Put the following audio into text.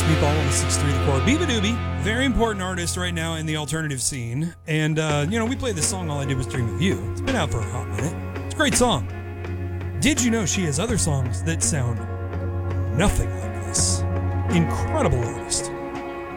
Meatball on the 6-3 The Core. Biba Doobie, very important artist right now in the alternative scene. And, we played this song, All I Did Was Dream of You. It's been out for a hot minute. It's a great song. Did you know she has other songs that sound nothing like this? Incredible artist.